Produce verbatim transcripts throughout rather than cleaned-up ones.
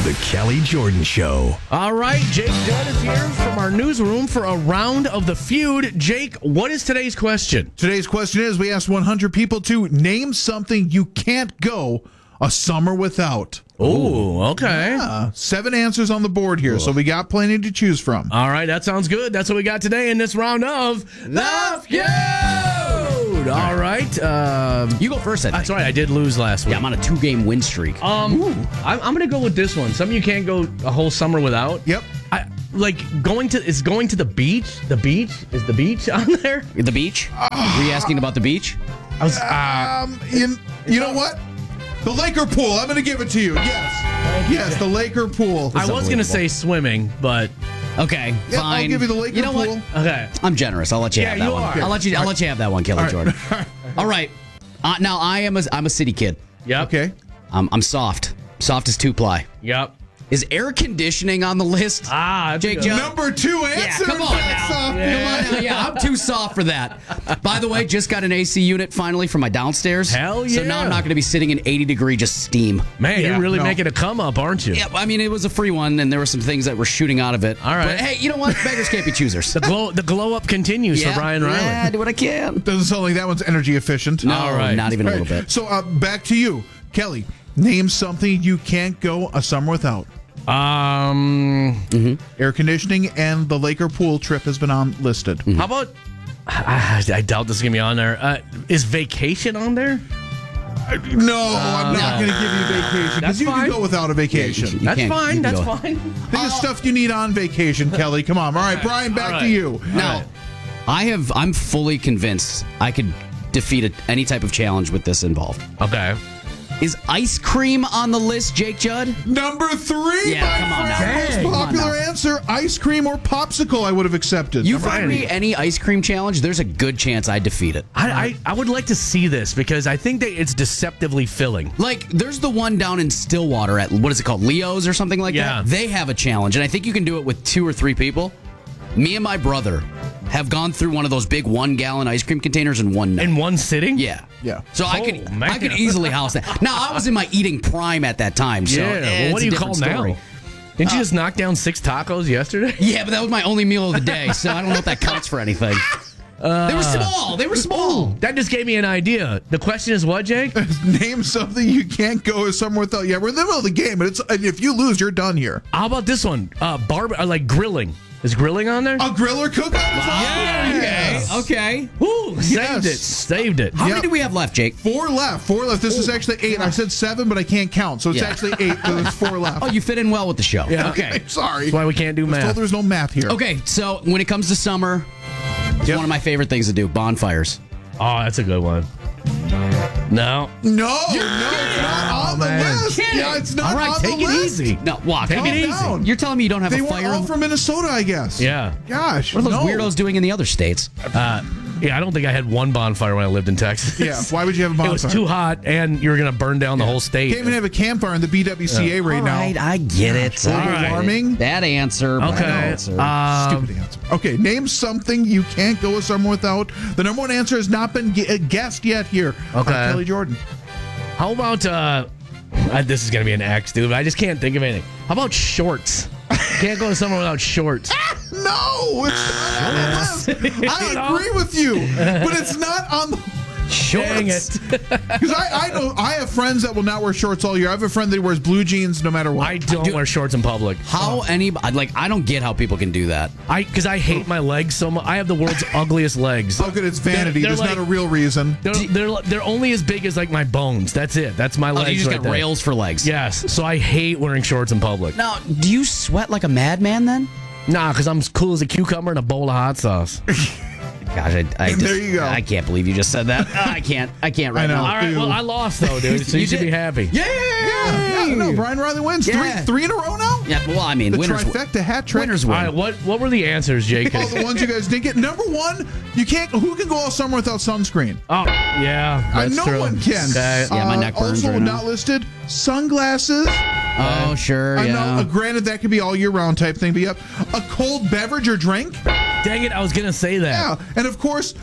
The Kelly Jordan Show. All right, Jake Judd is here from our newsroom for a round of the feud. Jake, what is today's question? Today's question is, we asked one hundred people to name something you can't go a summer without. Oh, okay. Uh, seven answers on the board here, so we got plenty to choose from. All right, that sounds good. That's what we got today in this round of The Feud. All right. Um, You go first, I think. that's right. I did lose last week. Yeah, I'm on a two-game win streak. Um, I'm, I'm going to go with this one. Something you can't go a whole summer without. Yep. I like going to is going to the beach. The beach is the beach on there. The beach? Were you asking about the beach? I was. Uh, Um, you, you know what? The Laker pool. I'm going to give it to you. Yes. Yes, the Laker pool. I was going to say swimming, but Okay, Yep, fine. I'll give you the Laker You know pool. what? okay. I'm generous. I'll let you Yeah, have that you one. are. I'll let you. I'll let you have that one, Kelly All right. Jordan. All right. Uh, now I am a I'm a city kid. Yep. Okay. Um, I'm soft. Soft as two ply. Yep. Is air conditioning on the list? Ah, that's Jake a good- Judd. Number two Yeah, answer. come on now. Come on now. Yeah, I'm too soft for that. By the way, just got an A C unit finally for my downstairs. Hell So yeah. now I'm not going to be sitting in eighty degree just steam. Man, Yeah, you're really no. making a come up, aren't you? Yeah, I mean it was a free one, and there were some things that were shooting out of it. All right. But hey, you know what? Beggars can't be choosers. The glow, the glow up continues yeah, for Brian Riley. Yeah, I do what I can. Doesn't sound like that one's energy efficient. No, All right. not even a All little right. bit. So uh, back to you, Kelly. Name something you can't go a summer without. Um, Air conditioning and the Laker pool trip has been on listed. how about? I, I doubt this is gonna be on there. Uh, is vacation on there? No, I'm not No. going to give you vacation That's because you fine. can go without a vacation. You That's can't- you fine. can That's go. fine. Think of stuff you need on vacation, Kelly. Come on. All right, Brian, back All to right. you. Now, I have. I'm fully convinced I could defeat a, any type of challenge with this involved. Okay. Is ice cream on the list, Jake Judd? Number three, Yeah, my come on now. friend. Dang. Most Come on popular now. answer, ice cream or popsicle, I would have accepted. You Number find three. me any ice cream challenge, there's a good chance I defeat it. I, I I would like to see this because I think that it's deceptively filling. Like, there's the one down in Stillwater at, what is it called, Leo's or something like Yeah. that? They have a challenge, and I think you can do it with two or three people. Me and my brother have gone through one of those big one-gallon ice cream containers in one night. In one sitting? Yeah. Yeah. So I Oh, could man. I could easily house that. Now, I was in my eating prime at that time, so Yeah. eh, Well, what it's do a you call different story. now? Didn't you just knock down six tacos yesterday? Yeah, but that was my only meal of the day, so I don't know if that counts for anything. they were small. They were small. That just gave me an idea. The question is what, Jake? Name something you can't go somewhere without. Yeah, we're in the middle of the game, but it's and if you lose, you're done here. How about this one? Uh, barb, uh, like grilling. Is grilling on there? A grill or cookout? Yeah. Yes. Okay. Ooh, saved Yes. it. Saved it. How Yep. many do we have left, Jake? Four left. Four left. This is actually eight. I said seven, but I can't count, so it's Yeah. actually eight. So there's four left. Oh, you fit in well with the show. Yeah. Okay. Sorry. That's why we can't do I was told math. there's no math here. Okay, so when it comes to summer, it's Yep. one of my favorite things to do, bonfires. Oh, that's a good one. No. No, no, it's not on the man. list. Kidding. Yeah, it's not All right, on take the it list. easy. No, walk. Take Calm it easy. down. You're telling me you don't have They a were fire? all in- from Minnesota, I guess. Yeah. Gosh. what are those no. weirdos doing in the other states? Uh, yeah, I don't think I had one bonfire when I lived in Texas. Yeah. Why would you have a It bonfire? was too hot, and you were going to burn down the whole state. Can't even have a campfire in the B W C A right All now. right, I get it. Global I get it. warming. That answer. but Okay. that answer. Um, Stupid answer. Okay, name something you can't go a summer without. The number one answer has not been gu- guessed yet here. Okay. By Kelly Jordan. how about, uh, uh, this is going to be an X, dude. but I just can't think of anything. How about shorts? Can't go to somewhere without shorts. No, it's not on the list. I know? agree with you, but it's not on the Dang shorts. it. Because I, I know I have friends that will not wear shorts all year. I have a friend that wears blue jeans no matter what. I don't Dude. wear shorts in public. How any like I don't get how people can do that. I Because I hate my legs so much. I have the world's ugliest legs. How good it's vanity. They're- There's they're not a like- real reason. They're, they're, they're only as big as like my bones. That's it. That's my Oh, legs you just right got there. rails for legs. Yes. So I hate wearing shorts in public. Now, do you sweat like a madman then? Nah, because I'm as cool as a cucumber in a bowl of hot sauce. Gosh, I, I And just, there you go. I can't believe you just said that. I can't. I can't right I know. now. All right. Well, I lost though, dude. So you, You should did. be happy. Yeah. Yeah, yeah, no, Brian Riley wins. Yeah. Three three in a row now? Yeah. Well, I mean, The winners. trifecta hat trick. Winners All win. right. What What were the answers, Jake? All the ones you guys didn't get. Number one, you can't. Who can go all summer without sunscreen? Oh, yeah. Uh, That's no true. one can. Okay. Yeah, my neck burns Also right now. not listed. Sunglasses. Oh, sure. I know. Yeah. Uh, granted, that could be all year round type thing. But yep, a cold beverage or drink. Dang it! I was gonna say that. Yeah, and of course,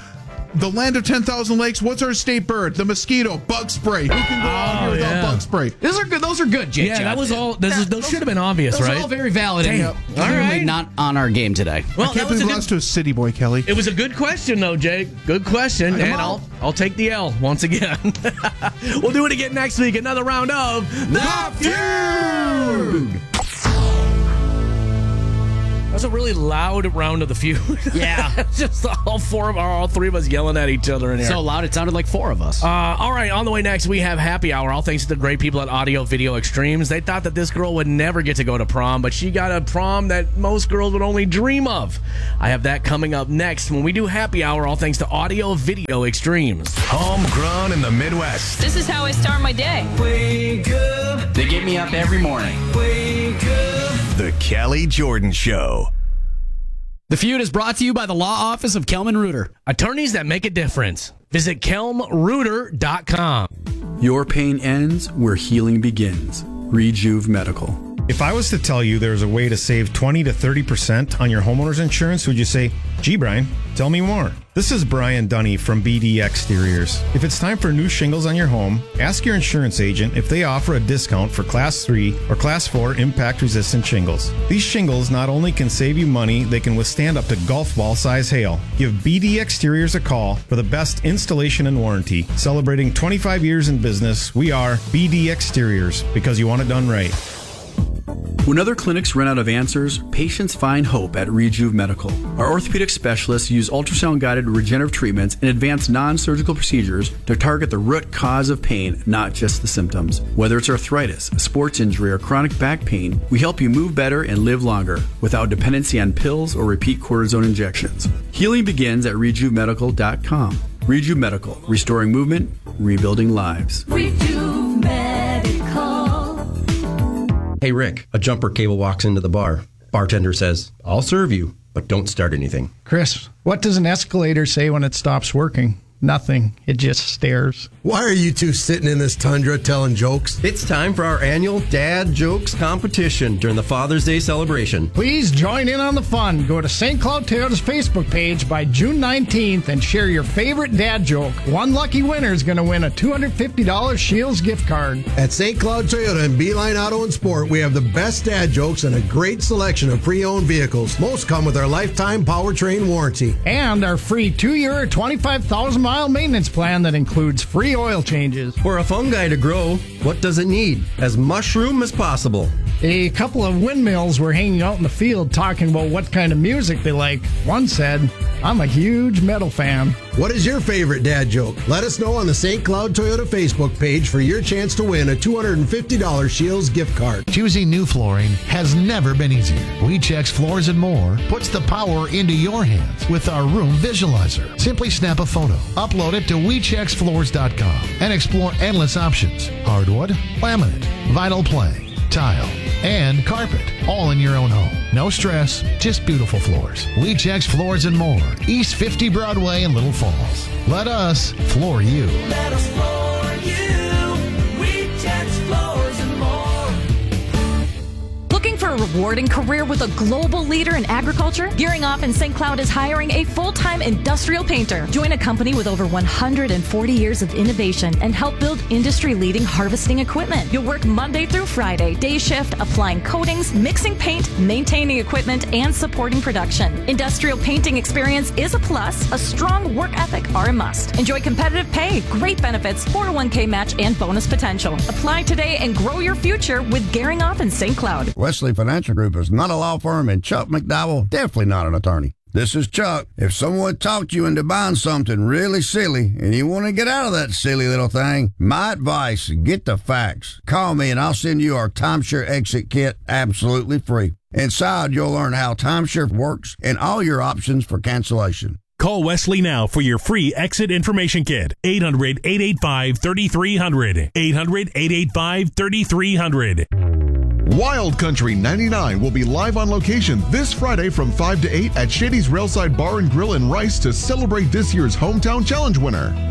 the land of ten thousand lakes, what's our state bird? The mosquito, bug spray. Who can go out here without yeah. bug spray? Those are good. Those are good, Jay. Yeah, John. that was all. This is, those should have been obvious, Those right? are all very valid. And Damn. clearly All right. not on our game today. Well, I can't that was believe a we good, lost to a city boy, Kelly. it was a good question, though, Jake. Good question, Come and on. I'll I'll take the L once again. We'll do it again next week. Another round of The Feud. That was a really loud round of the feud. Yeah. Just all four of our, all three of us yelling at each other in here. So loud it sounded like four of us. Uh, all right, on the way next, we have Happy Hour. All thanks to the great people at Audio Video Extremes. They thought that this girl would never get to go to prom, but she got a prom that most girls would only dream of. I have that coming up next when we do Happy Hour, all thanks to Audio Video Extremes. Homegrown in the Midwest. This is how I start my day. Wake up, They get me up every morning. wake up. The Kelly Jordan Show. The Feud is brought to you by the Law Office of Kelman Reuter. Attorneys that make a difference. Visit kelm reuter dot com. Your pain ends where healing begins. Rejuve Medical. If I was to tell you there's a way to save twenty to thirty percent on your homeowner's insurance, would you say, gee, Brian, tell me more? This is Brian Dunny from B D Exteriors. If it's time for new shingles on your home, ask your insurance agent if they offer a discount for Class three or Class four impact-resistant shingles. These shingles not only can save you money, they can withstand up to golf ball size hail. Give B D Exteriors a call for the best installation and warranty. Celebrating twenty-five years in business, we are B D Exteriors, because you want it done right. When other clinics run out of answers, patients find hope at Rejuve Medical. Our orthopedic specialists use ultrasound-guided regenerative treatments and advanced non-surgical procedures to target the root cause of pain, not just the symptoms. Whether it's arthritis, a sports injury, or chronic back pain, we help you move better and live longer without dependency on pills or repeat cortisone injections. Healing begins at rejuve medical dot com. Rejuve Medical, restoring movement, rebuilding lives. Rejuve Medical. Hey, Rick, a jumper cable walks into the bar. Bartender says, I'll serve you, but don't start anything. Chris, what does an escalator say when it stops working? Nothing. It just stares. Why are you two sitting in this tundra telling jokes? It's time for our annual Dad Jokes competition during the Father's Day celebration. Please join in on the fun. Go to Saint Cloud Toyota's Facebook page by June nineteenth and share your favorite dad joke. One lucky winner is going to win a two hundred fifty dollars Shields gift card. At Saint Cloud Toyota and Beeline Auto and Sport, we have the best dad jokes and a great selection of pre-owned vehicles. Most come with our lifetime powertrain warranty. And our free two-year, twenty-five thousand mile maintenance plan that includes free oil changes. For a fungi to grow, what does it need? As mushroom as possible. A couple of windmills were hanging out in the field talking about what kind of music they like. One said, I'm a huge metal fan. What is your favorite dad joke? Let us know on the Saint Cloud Toyota Facebook page for your chance to win a two hundred fifty dollars Shields gift card. Choosing new flooring has never been easier. WeCheck's Floors and More puts the power into your hands with our room visualizer. Simply snap a photo, upload it to we checks floors dot com, and explore endless options. Hardwood, laminate, vinyl plank, tile, and carpet, all in your own home. No stress, just beautiful floors. WeCheck's Floors and More, East fifty Broadway in Little Falls. Let us floor you. Let us floor you. We Check's Floors and More. Looking for a rewarding career with a global leader in agriculture? Gearing Off in Saint Cloud is hiring a full-time industrial painter. Join a company with over one hundred forty years of innovation and help build industry-leading harvesting equipment. You'll work Monday through Friday, day shift, applying coatings, mixing paint, maintaining equipment, and supporting production. Industrial painting experience is a plus. A strong work ethic are a must. Enjoy competitive pay, great benefits, four oh one k match, and bonus potential. Apply today and grow your future with Gearing Off in Saint Cloud. Wesley Financial Group is not a law firm, and Chuck McDowell definitely not an attorney. This is Chuck. If someone talked you into buying something really silly and you want to get out of that silly little thing, my advice, get the facts. Call me and I'll send you our timeshare exit kit absolutely free. Inside, you'll learn how timeshare works and all your options for cancellation. Call Wesley now for your free exit information kit. eight hundred, eight eight five, three three zero zero. eight hundred, eight eight five, three three zero zero. Wild Country ninety-nine will be live on location this Friday from five to eight at Shady's Railside Bar and Grill in Rice to celebrate this year's Hometown Challenge winner.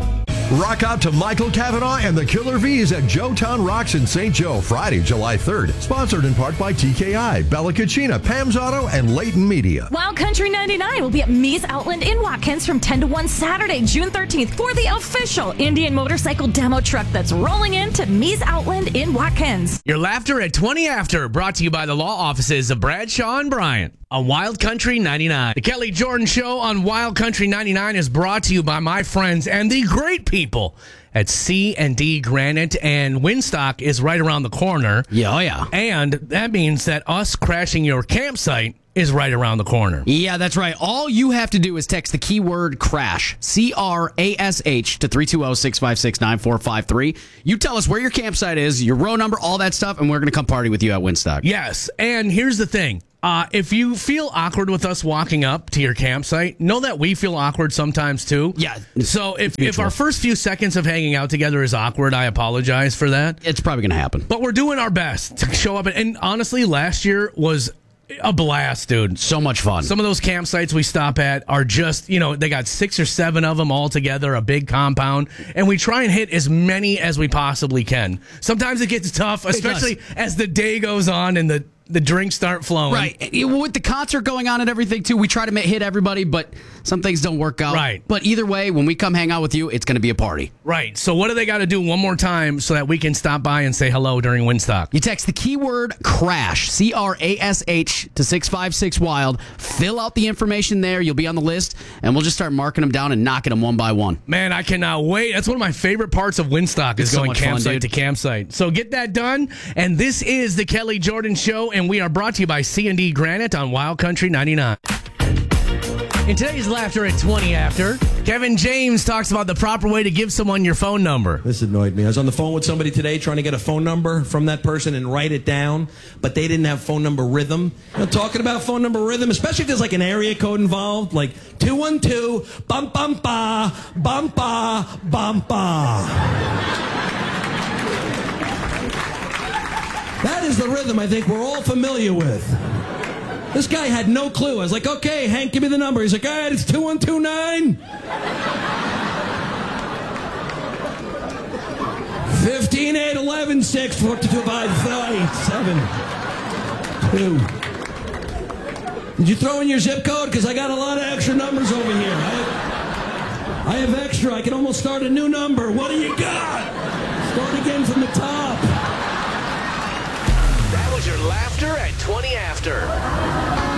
Rock out to Michael Cavanaugh and the Killer V's at Joetown Rocks in Saint Joe, Friday, July third. Sponsored in part by T K I, Bella Cucina, Pam's Auto, and Leighton Media. Wild Country ninety-nine will be at Mee's Outland in Watkins from ten to one Saturday, June thirteenth for the official Indian motorcycle demo truck that's rolling into Mee's Outland in Watkins. Your laughter at twenty after, brought to you by the law offices of Bradshaw and Bryant on Wild Country ninety-nine. The Kelly Jordan Show on Wild Country ninety-nine is brought to you by my friends and the great people at C and D Granite, and Winstock is right around the corner. Yeah, oh yeah. And that means that us crashing your campsite is right around the corner. Yeah, that's right. All you have to do is text the keyword CRASH, C R A S H, to three two zero, six five six, nine four five three. You tell us where your campsite is, your row number, all that stuff, and we're going to come party with you at Winstock. Yes, and here's the thing. Uh, if you feel awkward with us walking up to your campsite, know that we feel awkward sometimes too. Yeah. So if, if our first few seconds of hanging out together is awkward, I apologize for that. It's probably going to happen. But we're doing our best to show up. And, and honestly, last year was a blast, dude. So much fun. Some of those campsites we stop at are just, you know, they got six or seven of them all together, a big compound, and we try and hit as many as we possibly can. Sometimes it gets tough, especially as the day goes on and the the drinks start flowing. Right. With the concert going on and everything, too, we try to hit everybody, but some things don't work out. Right. But either way, when we come hang out with you, it's going to be a party. Right. So what do they got to do one more time so that we can stop by and say hello during Winstock? You text the keyword CRASH, C R A S H, to six five six WILD. Fill out the information there. You'll be on the list, and we'll just start marking them down and knocking them one by one. Man, I cannot wait. That's one of my favorite parts of Winstock is It's so going much fun, campsite dude. to campsite. So get that done. And this is the Kelly Jordan Show, and we are brought to you by C and D Granite on Wild Country ninety-nine. In today's Laughter at twenty after, Kevin James talks about the proper way to give someone your phone number. This annoyed me. I was on the phone with somebody today trying to get a phone number from that person and write it down, but they didn't have phone number rhythm. You know, talking about phone number rhythm, especially if there's like an area code involved, like two one two, bum bum ba, bum ba, bum ba. That is the rhythm I think we're all familiar with. This guy had no clue. I was like, okay, Hank, give me the number. He's like, all right, it's two one two nine. fifteen, eight, eleven, six, four, two, five, seven, two. Did you throw in your zip code? Because I got a lot of extra numbers over here. I have, I have extra. I can almost start a new number. What do you got? Start again from the top. That was your Laughter at twenty after.